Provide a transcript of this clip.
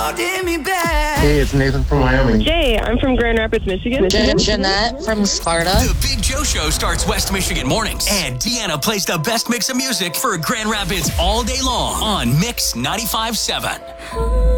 Hey, it's Nathan from Miami. Jay, I'm from Grand Rapids, Michigan. Jeanette from Sparta. The Big Joe Show starts West Michigan mornings, and Deanna plays the best mix of music for Grand Rapids all day long on Mix 95.7.